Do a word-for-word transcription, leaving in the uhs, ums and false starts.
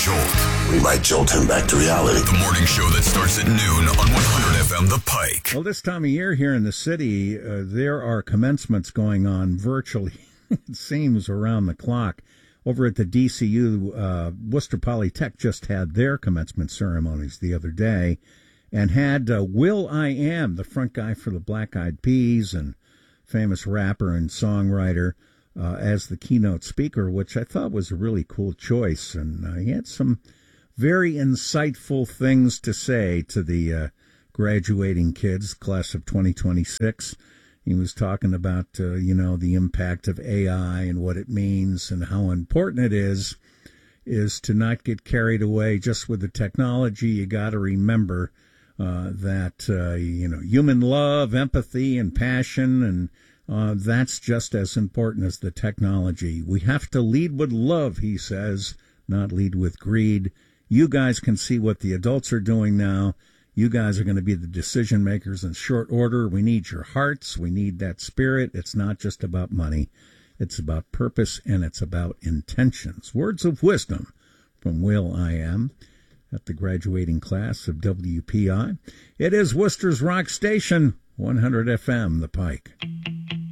Jolt. We might jolt him back to reality. The morning show that starts at noon on one hundred F M The Pike. Well, this time of year here in the city, uh, there are commencements going on virtually, it seems, around the clock. Over at the D C U, uh, Worcester Polytech just had their commencement ceremonies the other day and had uh, Will I Am, the front guy for the Black Eyed Peas and famous rapper and songwriter, uh, as the keynote speaker, which I thought was a really cool choice. And uh, he had some very insightful things to say to the uh, graduating kids, class of twenty twenty-six. He was talking about, uh, you know, the impact of A I and what it means and how important it is, is to not get carried away just with the technology. You got to remember uh, that, uh, you know, human love, empathy, and passion, and uh, that's just as important as the technology. We have to lead with love, he says, not lead with greed. You guys can see what the adults are doing now. You guys are going to be the decision makers in short order. We need your hearts. We need that spirit. It's not just about money. It's about purpose, and it's about intentions. Words of wisdom from Will I Am at the graduating class of W P I. It is Worcester's Rock Station, one hundred F M, The Pike.